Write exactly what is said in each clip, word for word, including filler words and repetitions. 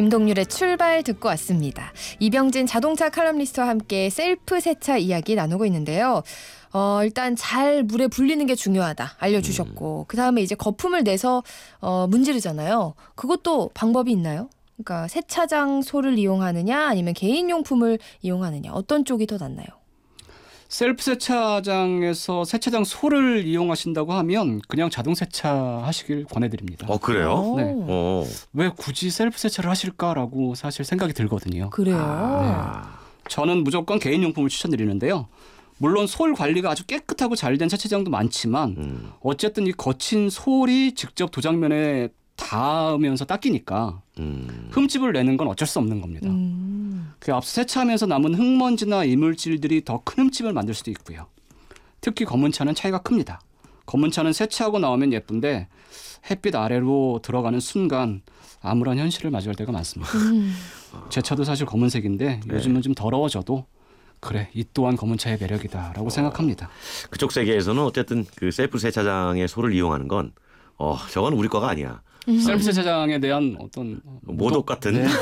김동률의 출발 듣고 왔습니다. 이병진 자동차 칼럼니스트와 함께 셀프 세차 이야기 나누고 있는데요. 어, 일단 잘 물에 불리는 게 중요하다 알려주셨고 음. 그 다음에 이제 거품을 내서 어, 문지르잖아요. 그것도 방법이 있나요? 그러니까 세차장 소를 이용하느냐 아니면 개인용품을 이용하느냐 어떤 쪽이 더 낫나요? 셀프 세차장에서 세차장 소를 이용하신다고 하면 그냥 자동 세차하시길 권해드립니다. 어 그래요? 네. 오. 왜 굳이 셀프 세차를 하실까라고 사실 생각이 들거든요. 그래요? 아. 네. 저는 무조건 개인용품을 추천드리는데요. 물론 솔 관리가 아주 깨끗하고 잘된 세차장도 많지만 음. 어쨌든 이 거친 솔이 직접 도장면에 닿으면서 닦이니까 음. 흠집을 내는 건 어쩔 수 없는 겁니다. 음. 그 앞서 세차하면서 남은 흙먼지나 이물질들이 더 큰 흠집을 만들 수도 있고요. 특히 검은 차는 차이가 큽니다. 검은 차는 세차하고 나오면 예쁜데 햇빛 아래로 들어가는 순간 암울한 현실을 맞이할 때가 많습니다. 음. 제 차도 사실 검은색인데 네. 요즘은 좀 더러워져도 그래 이 또한 검은 차의 매력이다라고 어. 생각합니다. 그쪽 세계에서는 어쨌든 그 셀프 세차장의 소를 이용하는 건 어, 저건 우리 거가 아니야. 음. 셀프 세차장에 대한 어떤 모독 같은. 네,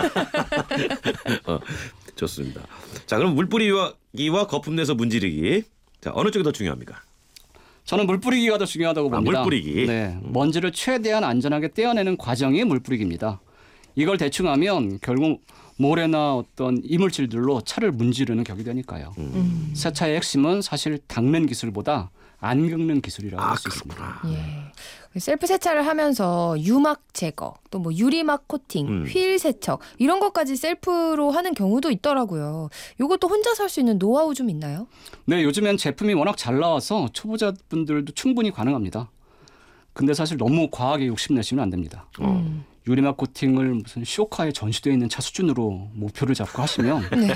어, 좋습니다. 자, 그럼 물 뿌리기와 거품 내서 문지르기. 자, 어느 쪽이 더 중요합니까? 저는 물 뿌리기가 더 중요하다고 봅니다. 아, 물 뿌리기. 네, 먼지를 최대한 안전하게 떼어내는 과정이 물 뿌리기입니다. 이걸 대충 하면 결국 모래나 어떤 이물질들로 차를 문지르는 격이 되니까요. 음. 세차의 핵심은 사실 닦는 기술보다 안 긁는 기술이라고 할 수 아, 있습니다. 예. 셀프 세차를 하면서 유막 제거, 또 뭐 유리막 코팅, 음. 휠 세척 이런 것까지 셀프로 하는 경우도 있더라고요. 이것도 혼자서 할 수 있는 노하우 좀 있나요? 네, 요즘엔 제품이 워낙 잘 나와서 초보자분들도 충분히 가능합니다. 근데 사실 너무 과하게 욕심내시면 안 됩니다. 음. 유리막 코팅을 무슨 쇼카에 전시되어 있는 차 수준으로 목표를 잡고 하시면 네.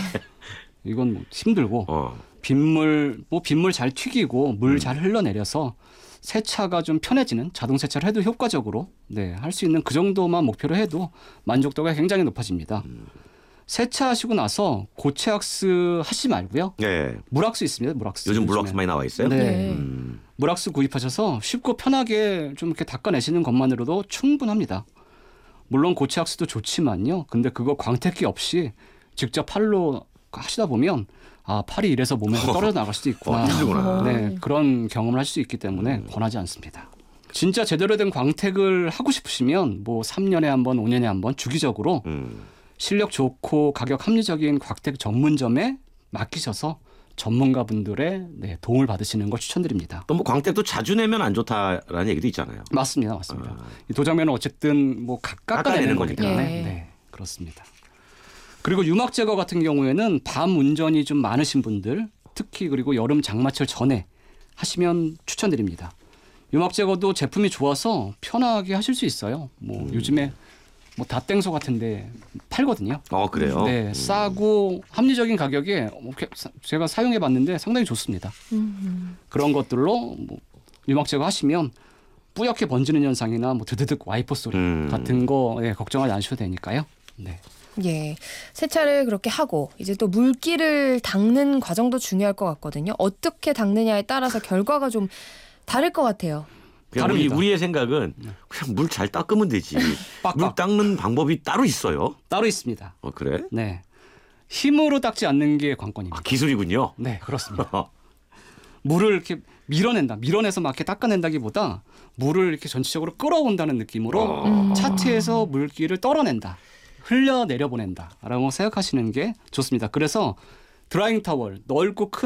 이건 뭐 힘들고 어. 빗물 뭐 빗물 잘 튀기고 물 잘 음. 흘러내려서 세차가 좀 편해지는 자동 세차를 해도 효과적으로 네, 할 수 있는 그 정도만 목표로 해도 만족도가 굉장히 높아집니다. 음. 세차하시고 나서 고체 학스 하시지 말고요. 네. 물학스 있습니다. 물학스. 요즘 물학스 많이 나와 있어요. 네. 네. 음. 물학스 구입하셔서 쉽고 편하게 좀 이렇게 닦아내시는 것만으로도 충분합니다. 물론 고체 학스도 좋지만요. 근데 그거 광택기 없이 직접 팔로 하시다 보면 아 팔이 이래서 몸에서 떨어져 나갈 수도 있구나. 어, 네, 그런 경험을 할 수 있기 때문에 음. 권하지 않습니다. 진짜 제대로 된 광택을 하고 싶으시면 뭐 삼 년에 한 번, 오 년에 한 번 주기적으로 음. 실력 좋고 가격 합리적인 광택 전문점에 맡기셔서 전문가분들의 네, 도움을 받으시는 걸 추천드립니다. 또 뭐 광택도 자주 내면 안 좋다라는 얘기도 있잖아요. 맞습니다, 맞습니다. 아. 이 도장면은 어쨌든 뭐 깎아내는 거니까. 네. 네. 네, 그렇습니다. 그리고 유막 제거 같은 경우에는 밤 운전이 좀 많으신 분들, 특히 그리고 여름 장마철 전에 하시면 추천드립니다. 유막 제거도 제품이 좋아서 편하게 하실 수 있어요. 뭐 음. 요즘에 뭐 닷땡소 같은데 팔거든요. 어 그래요? 네, 음. 싸고 합리적인 가격에 제가 사용해 봤는데 상당히 좋습니다. 음. 그런 것들로 뭐 유막 제거 하시면 뿌옇게 번지는 현상이나 뭐 드드득 와이퍼 소리 음. 같은 거 예, 걱정하지 않으셔도 되니까요. 네. 예, 세차를 그렇게 하고 이제 또 물기를 닦는 과정도 중요할 것 같거든요. 어떻게 닦느냐에 따라서 결과가 좀 다를 것 같아요. 우리, 우리의 생각은 그냥 물 잘 닦으면 되지. 물 닦는 방법이 따로 있어요? 따로 있습니다. 어, 그래? 네. 힘으로 닦지 않는 게 관건입니다. 아, 기술이군요. 네, 그렇습니다. 물을 이렇게 밀어낸다. 밀어내서 막 이렇게 닦아낸다기보다 물을 이렇게 전체적으로 끌어온다는 느낌으로 음. 차트에서 물기를 떨어낸다. 흘려 내려보낸다라고 생각하시는 게 좋습니다. 그래서 드라잉 타월, 넓고 큰